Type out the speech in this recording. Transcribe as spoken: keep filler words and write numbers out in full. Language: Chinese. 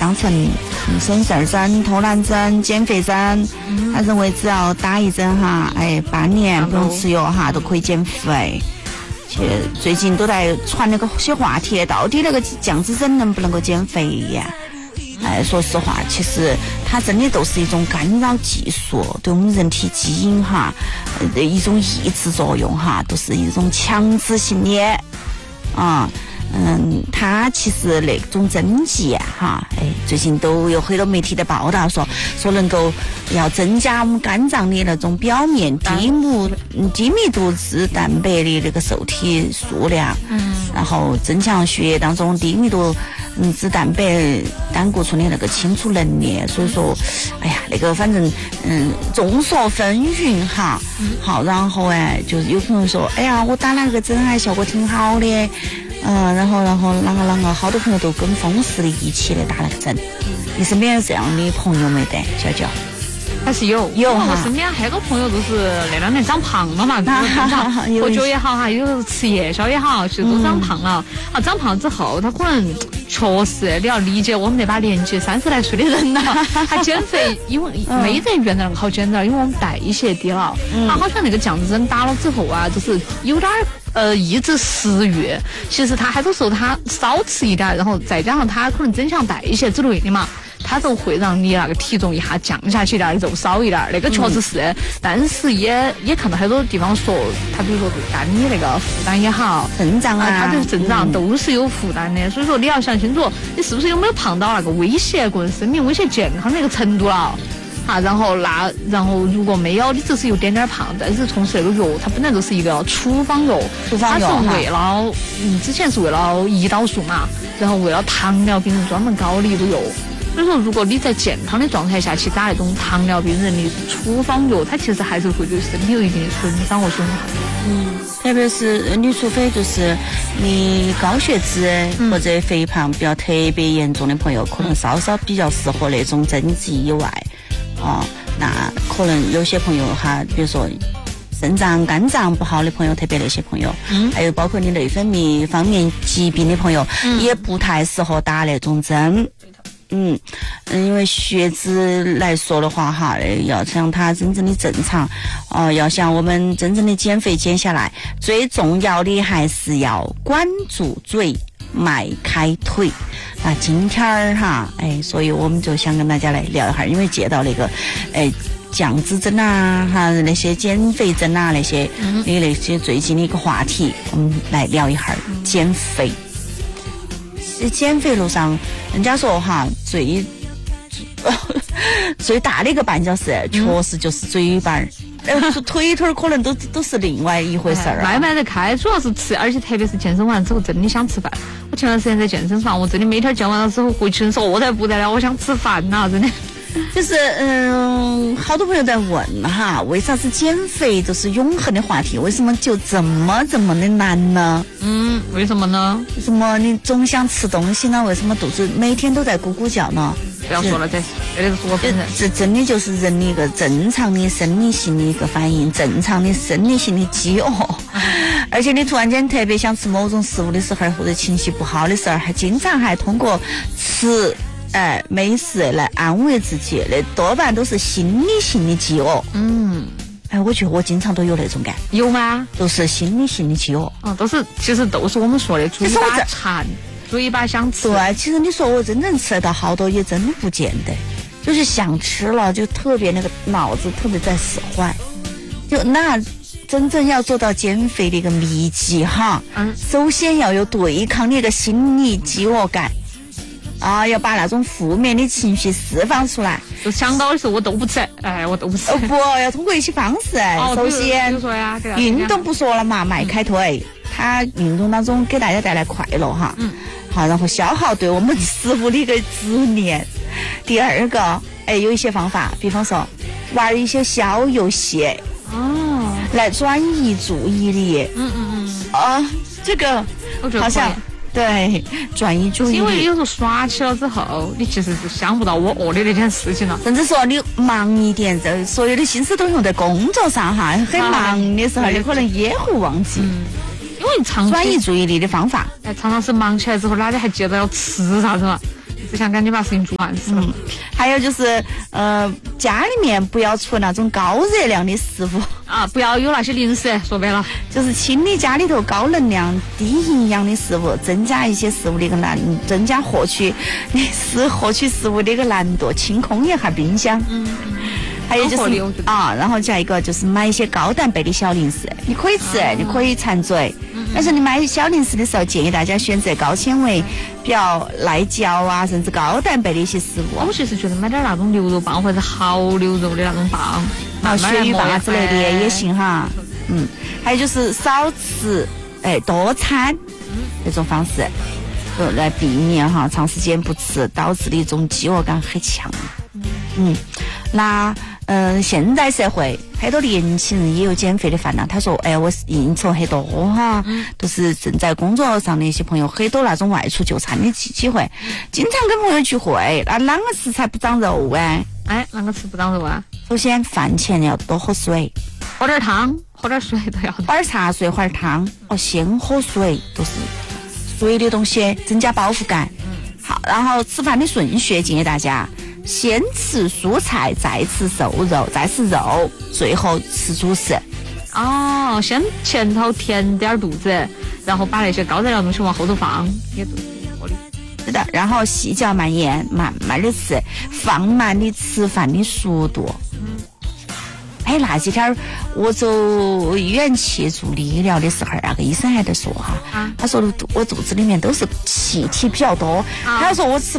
当成生事儿针、脱卵针、减肥针，他认为只要打一针哈，哎，半年不用吃药哈，都可以减肥。其实最近都在传那个些话题，到底那个降脂针能不能够减肥呀？哎，说实话，其实它真的都是一种干扰技术，对我们人体基因哈的一种抑制作用哈，都是一种强制性的啊。嗯，它其实那种针剂啊，哈，哎，最近都有很多媒体的报道说，说能够要增加我们肝脏的那种表面低密低密度脂蛋白的那个受体数量，嗯，然后增强血液当中低密度嗯脂蛋白胆固醇的那个清除能力。所以说，哎呀，那个反正嗯众说纷纭哈，好，然后哎，就是有朋友说，哎呀，我打那个针还效果挺好的。嗯，然后，然后，啷个啷个，好多朋友都跟风似的一起来打那个针。你身边有这样的朋友没得？小娇还是有有哈。 我身边还有个朋友就是那两年长胖了嘛，喝酒也好哈，有时候吃夜宵也好，其实都长胖了。啊，长胖之后，他可能确实你要理解我们那把年纪三十来岁的人了，他减肥因为没得原来那么好减的，因为我们代谢低了。他好像那个降脂针打了之后啊，就是有点儿。呃，抑制食欲，其实他还是说他少吃一点，然后再加上他可能增强代谢之类的嘛，他就会让你那个体重一下降下去点，肉少一点，那个确实是，嗯、但是也也看到很多地方说，他比如说对肝的那个负担也好， 肾脏啊， 他对肾脏都是有负担的，嗯、所以说你要想清楚，你是不是有没有胖到那个威胁个人生命、威胁健康那个程度了。啊，然后那，然后如果没有，你只是有点点胖，但是同时那个药，它本来就是一个处方药， 处方药它是为了，嗯，之前是为了胰岛素嘛，然后为了糖尿病人专门高的一个药。所以说，如果你在健康的状态下去打那种糖尿病人的处方药，它其实还是会对身体有一定的损伤和损害。 嗯，特别是你除非就是你高血脂或者肥胖比较特别严重的朋友，可能稍稍比较适合那种针剂以外。哦，那可能有些朋友哈，比如说肾脏、肝脏不好的朋友，特别那些朋友，嗯，还有包括你内分泌方面疾病的朋友，嗯，也不太适合打那种针。嗯嗯，因为血脂来说的话哈，要想它真正的正常，哦、呃，要想我们真正的减肥减下来，最重要的还是要管住嘴。迈开腿啊！今天儿哈，哎，所以我们就想跟大家来聊一下，因为接到那个，哎，降脂针啊，哈，那些减肥针啊，那些，嗯、的那些最近的一个话题，我们来聊一下减肥。减肥路上，人家说哈，最最大的一个绊脚石，确实就是嘴巴儿。呃，腿腿可能都都是另外一回事儿、啊， 慢慢的开，主要是吃，而且特别是健身完之后，真的想吃饭。我前段时间在健身房，我真的每天健完了之后回去说饿得不得了，我想吃饭呐、啊，真的。 就是嗯，好多朋友在问哈，为啥子减肥就是永恒的话题？为什么就这么这么的难呢？ 嗯，为什么呢？ 为什么你总想吃东西呢？为什么肚子每天都在咕咕叫呢？ 不要说了，这这个是我本人。 这真的就是人的一个正常的生理性的一个反应，正常的生理性的饥饿。嗯、而且你突然间特别想吃某种食物的时候，或者情绪不好的时候，还经常还通过吃。哎，美食来安慰自己，那多半都是心理性的饥饿。 嗯， 哎，我觉得我经常都有那种感。 有吗？ 都是心理性的饥饿。 哦，都是，其实都是我们说的嘴巴馋，嘴巴想吃。 对，其实你说我真正吃得到好多，也真的不见得。就是想吃了，就特别那个脑子特别在使坏。就那真正要做到减肥的一个秘籍哈，嗯，首先要有对抗那个心理饥饿感。啊，要把那种负面的情绪释放出来。 就想到的时候我都不吃，哎，我都不吃。 哦不，要通过一些方式。哦、首先， 比如说呀， 运动不说了嘛，迈开腿，它运动当中给大家带来快乐哈。嗯。好，然后消耗对我们食物的一个执念。第二个，哎，有一些方法，比方说玩一些小游戏。哦。来转移注意力。嗯嗯嗯。啊，这个好像。对，转移注意力。 因为有时候耍起了之后，你其实就想不到我饿的那件事情了。 甚至说你忙一点，这所有的心思都用在工作上哈，很忙的时候，你可能也会忘记。嗯， 因为长转移注意力的方法， 哎，常常是忙起来之后，哪里还记得要吃啥子嘛？ 只想赶紧把事情做完是吧？ 嗯，还有就是呃，家里面不要出那种高热量的食物啊，不要有那些零食，说白了就是清理家里头高能量、低营养的食物，增加一些食物的一个难，增加获取食获取食物的一个难度，清空一下冰箱。嗯。还有就是啊，然后加一个就是买一些高蛋白的小零食，你可以吃，你可以馋嘴。但是你买小零食的时候，建议大家选择高纤维、比较耐嚼啊，甚至高蛋白的一些食物。 我其实觉得买点那种牛肉棒或者蚝牛肉的那种棒， 啊，鳕鱼棒之类的也行哈。嗯，还有就是少吃，哎，多餐这种方式，呃，来避免哈长时间不吃导致的一种饥饿感很强。嗯，那。嗯，现在社会很多年轻人也有减肥的烦恼。他说：“哎，我应酬很多哈，嗯、都是正在工作上的一些朋友，很多那种外出就餐的机机会，经常跟朋友聚会，那啷个吃才不长肉啊？ 哎，啷个吃不长肉啊？ 首先，饭前要多喝水， 喝点汤，喝点水都要。 喝点茶水，喝点汤，哦，先喝水都是水的东西，增加饱腹感。好，然后吃饭的顺序建议大家。”先吃蔬菜，再吃瘦肉，再吃肉，最后吃主食。 哦，先前头填点肚子，然后把那些高热量东西往后头放，也都是合理。 是的，然后细嚼慢咽，慢慢的吃，放慢你吃饭的速度。嗯。哎，那几天我走医院去做理疗的时候，那个医生还在说哈，啊、他说我肚子里面都是气体比较多，啊、他说我吃